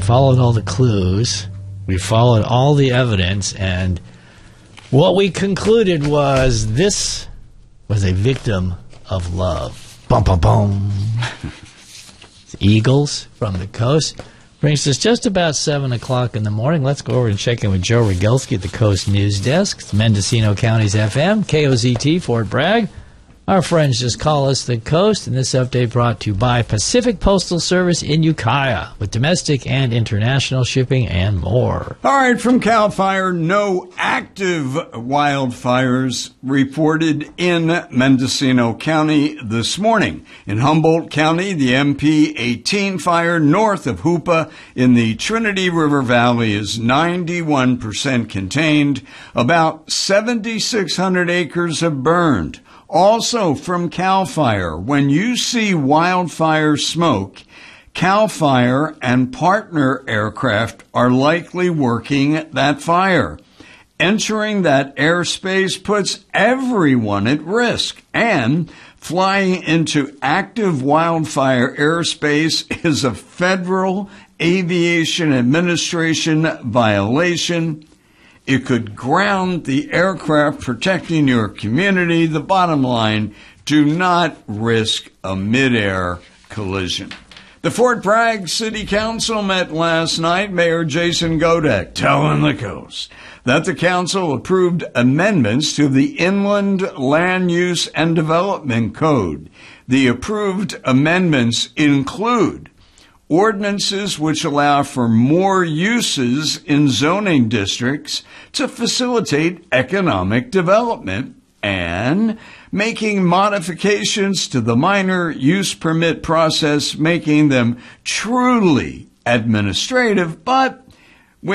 followed all the clues. We followed all the evidence. And what we concluded was this was a victim of love. Bum, bum, bum. Eagles from the coast. Brings us just about 7 o'clock in the morning. Let's go over and check in with Joe Rogelski at the Coast News Desk. It's Mendocino County's FM, KOZT, Fort Bragg. Our friends just call us the Coast, and this update brought to you by Pacific Postal Service in Ukiah, with domestic and international shipping and more. All right, from CAL FIRE, no active wildfires reported in Mendocino County this morning. In Humboldt County, the MP18 fire north of Hoopa in the Trinity River Valley is 91% contained. About 7,600 acres have burned. Also from CAL FIRE, when you see wildfire smoke, CAL FIRE and partner aircraft are likely working that fire. Entering that airspace puts everyone at risk, and flying into active wildfire airspace is a Federal Aviation Administration violation. It could ground the aircraft protecting your community. The bottom line, do not risk a midair collision. The Fort Bragg City Council met last night. Mayor Jason Godek telling the Coast that the council approved amendments to the Inland Land Use and Development Code. The approved amendments include ordinances which allow for more uses in zoning districts to facilitate economic development, and making modifications to the minor use permit process, making them truly administrative, but